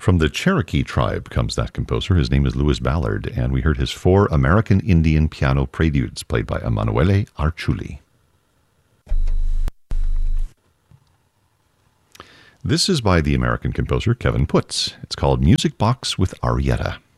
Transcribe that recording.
From the Cherokee tribe comes that composer. His name is Louis Ballard, and we heard his 4 American Indian piano preludes played by Emanuele Arciuli. This is by the American composer Kevin Putz. It's called Music Box with Arietta.